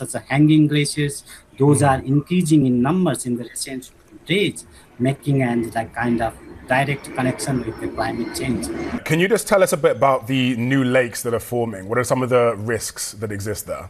such as hanging glaciers. Those are increasing in numbers in the recent days, making and like kind of direct connection with the climate change. Can you just tell us a bit about the new lakes that are forming? What are some of the risks that exist there?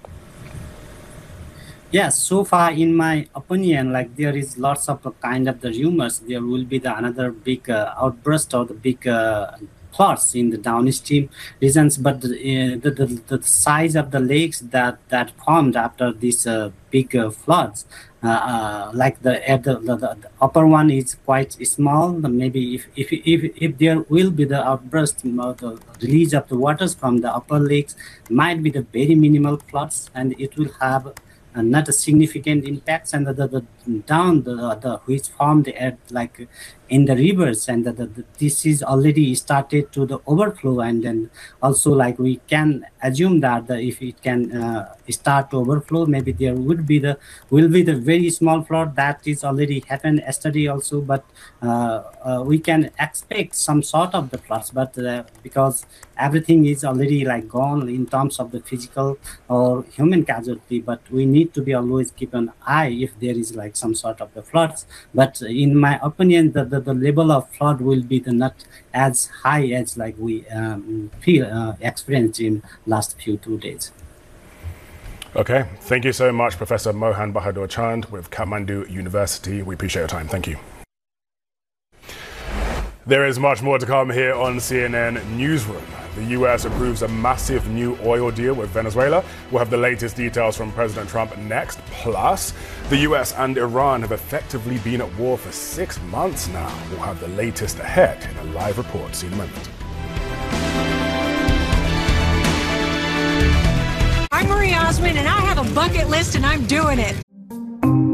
Yes, so far, in my opinion, like there is lots of kind of the rumors there will be the another big outburst or the big floods in the downstream regions, but the size of the lakes that formed after these big floods, like the upper one is quite small. Maybe if there will be the outburst, the release of the waters from the upper lakes, might be the very minimal floods, and it will have not a significant impacts, and the down the which formed at like in the rivers, and this is already started to the overflow, and then also like we can assume that if it can start to overflow, maybe there will be the very small flood that is already happened yesterday also, but we can expect some sort of the floods, but because everything is already like gone in terms of the physical or human casualty, but we need to be always keep an eye if there is like some sort of the floods. But in my opinion, the level of flood will be not as high as like we feel experienced in last few 2 days. Okay, thank you so much, Professor Mohan Bahadur Chand with Kathmandu University. We appreciate your time. Thank you. There is much more to come here on CNN Newsroom. The U.S. approves a massive new oil deal with Venezuela. We'll have the latest details from President Trump next. Plus, the U.S. and Iran have effectively been at war for 6 months now. We'll have the latest ahead in a live report. See you in a moment. I'm Marie Osmond, and I have a bucket list, and I'm doing it.